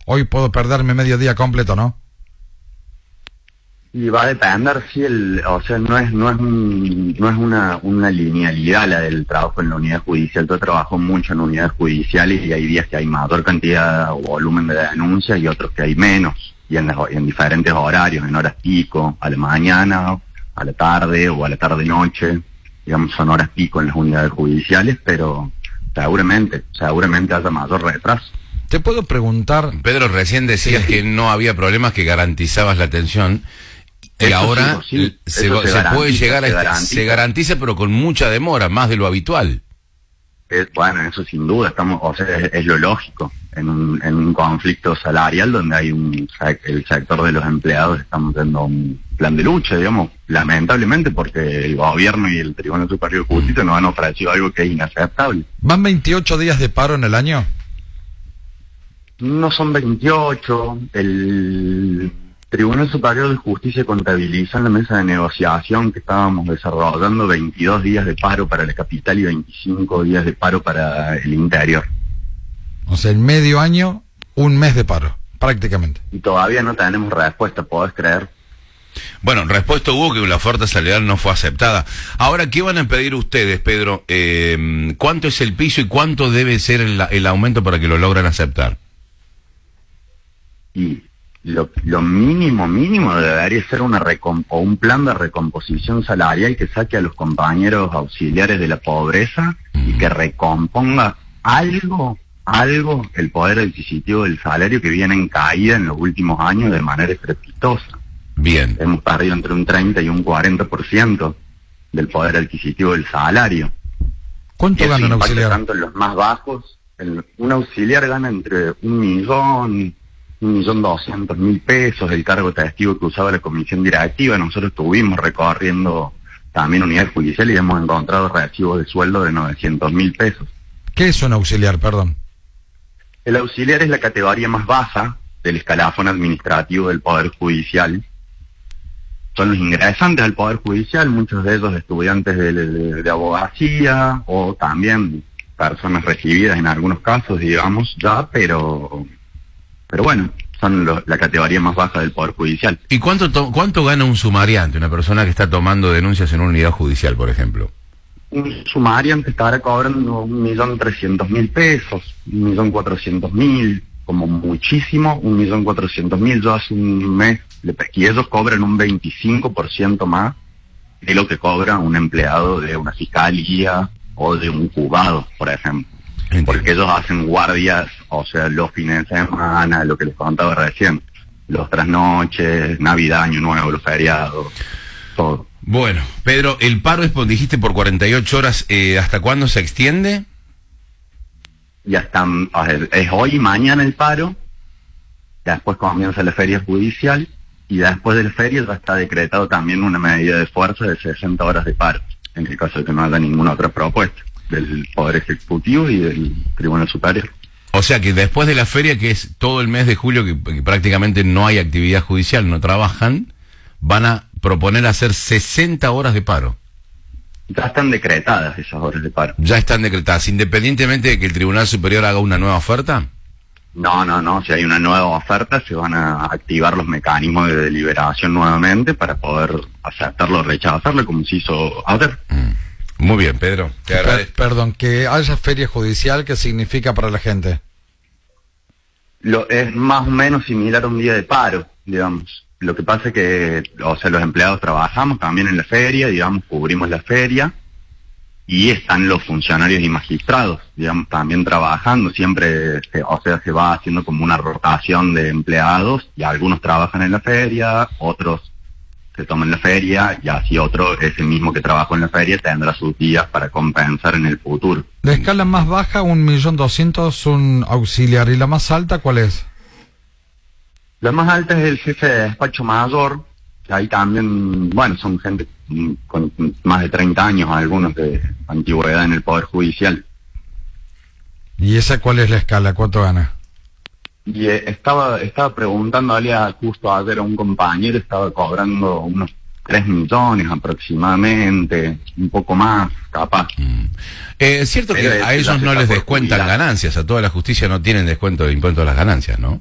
Hoy puedo perderme medio día completo, ¿no? Y va a depender si o sea, no es una linealidad la del trabajo en la unidad judicial. Yo trabajo mucho en unidades judiciales y hay días que hay mayor cantidad o volumen de denuncias y otros que hay menos, y en diferentes horarios, en horas pico, a la mañana, a la tarde o a la tarde-noche, digamos, son horas pico en las unidades judiciales, pero seguramente haya mayor retraso. Te puedo preguntar... Pedro, recién decías que no había problemas, que garantizabas la atención. Y Eso ahora sí, se garantiza, puede llegar a... Se garantiza, pero con mucha demora, más de lo habitual. Bueno, eso sin duda, es lo lógico. En un conflicto salarial donde hay el sector de los empleados estamos dando un plan de lucha, digamos, lamentablemente, porque el gobierno y el Tribunal Superior de Justicia nos han ofrecido algo que es inaceptable. ¿Van 28 días de paro en el año? No son 28, el Tribunal Superior de Justicia contabiliza en la mesa de negociación que estábamos desarrollando 22 días de paro para la capital y 25 días de paro para el interior. O sea, en medio año, un mes de paro, prácticamente. Y todavía no tenemos respuesta, ¿podés creer? Bueno, respuesta hubo, que la oferta salarial no fue aceptada. Ahora, ¿qué van a pedir ustedes, Pedro? ¿Cuánto es el piso y cuánto debe ser el aumento para que lo logren aceptar? Y lo mínimo debería ser un plan de recomposición salarial que saque a los compañeros auxiliares de la pobreza y que recomponga algo el poder adquisitivo del salario, que viene en caída en los últimos años de manera estrepitosa. Bien. Hemos perdido entre un 30 y un 40% del poder adquisitivo del salario. ¿Cuánto gana un auxiliar? Tanto en los más bajos, un auxiliar gana entre 1.200.000 pesos, el cargo testigo que usaba la comisión directiva. Nosotros estuvimos recorriendo también unidades judiciales y hemos encontrado recibos de sueldo de 900.000 pesos. ¿Qué es un auxiliar, perdón? El auxiliar es la categoría más baja del escalafón administrativo del Poder Judicial. Son los ingresantes al Poder Judicial, muchos de ellos estudiantes de abogacía o también personas recibidas en algunos casos, digamos, ya, pero bueno, son la categoría más baja del Poder Judicial. ¿Y cuánto gana un sumariante, una persona que está tomando denuncias en una unidad judicial, por ejemplo? Un sumariante estará cobrando 1.300.000 pesos, 1.400.000, como muchísimo, 1.400.000. Yo hace un mes le pesqué, ellos cobran un 25% más de lo que cobra un empleado de una fiscalía o de un juzgado, por ejemplo. Entiendo. Porque ellos hacen guardias, o sea, los fines de semana, lo que les contaba recién, los trasnoches, Navidad, Año Nuevo, los feriados, todo. Bueno, Pedro, el paro dijiste por 48 horas, ¿hasta cuándo se extiende? Ya están, es hoy y mañana el paro, después comienza la feria judicial y después de la feria ya está decretado también una medida de fuerza de 60 horas de paro, en el caso de que no haya ninguna otra propuesta del Poder Ejecutivo y del Tribunal Superior. O sea que después de la feria, que es todo el mes de julio, que prácticamente no hay actividad judicial, no trabajan, van a proponer hacer 60 horas de paro. Ya están decretadas esas horas de paro. Ya están decretadas, independientemente de que el Tribunal Superior haga una nueva oferta. No, si hay una nueva oferta se van a activar los mecanismos de deliberación nuevamente para poder aceptarlo o rechazarlo, como se hizo ayer. Muy bien, Pedro, te agradezco. Perdón, que haya feria judicial, ¿qué significa para la gente? Es más o menos similar a un día de paro, digamos. Lo que pasa es que, o sea, los empleados trabajamos también en la feria, digamos, cubrimos la feria, y están los funcionarios y magistrados, digamos, también trabajando. Siempre, se va haciendo como una rotación de empleados, y algunos trabajan en la feria, otros se toman la feria, y así ese mismo que trabajó en la feria tendrá sus días para compensar en el futuro. La escala más baja, 1.200.000, un auxiliar, ¿y la más alta cuál es? La más alta es el jefe de despacho mayor, que ahí también, bueno, son gente con más de 30 años, algunos de antigüedad en el Poder Judicial. ¿Y esa cuál es la escala? ¿Cuánto gana? Y estaba preguntándole justo ayer a un compañero, estaba cobrando unos 3 millones aproximadamente, un poco más, capaz. Es cierto que a ellos no les descuentan ganancias, a toda la justicia no tienen descuento de impuesto a las ganancias, ¿no?